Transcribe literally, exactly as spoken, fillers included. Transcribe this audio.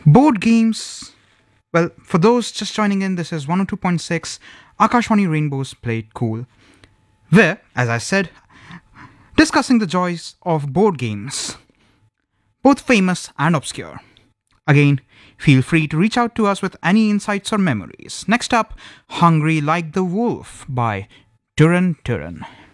Board games. Well, for those just joining in, this is one oh two point six Akashwani Rainbows Played Cool, where, as I said, discussing the joys of board games, both famous and obscure. Again, feel free to reach out to us with any insights or memories. Next up, Hungry Like the Wolf by Duran Duran.